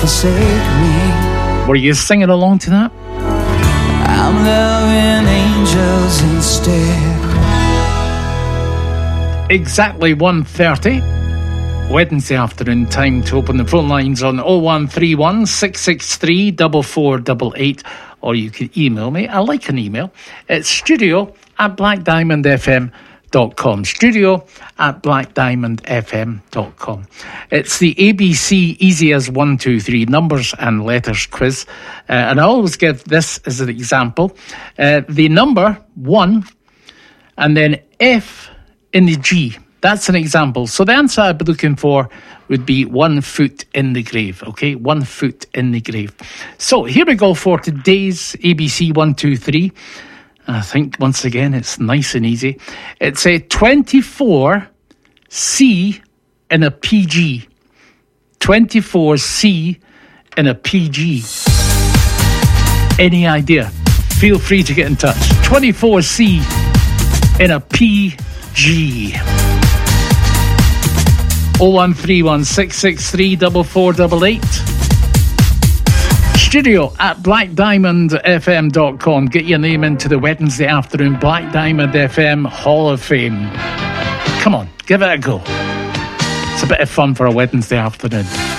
forsake me. Were you singing along to that? I'm loving angels instead. Exactly 1:30 Wednesday afternoon, time to open the phone lines on 0131 663 4488, or you can email me. I like an email. It's studio@blackdiamondfm.com. studio@blackdiamondfm.com. It's the ABC Easy as 1, 2, 3 numbers and letters quiz. And I always give this as an example. The number 1 and then F in the G. That's an example. So the answer I'd be looking for would be 1 foot in the grave. Okay, 1 foot in the grave. So here we go for today's ABC 1, 2, 3. I think once again it's nice and easy. It's a 24C in a PG. 24C in a PG. Any idea? Feel free to get in touch. 24C in a PG. 0131 663 4488. Studio@blackdiamondfm.com. Get your name into the Wednesday afternoon Black Diamond FM Hall of Fame. Come on, give it a go. It's a bit of fun for a Wednesday afternoon.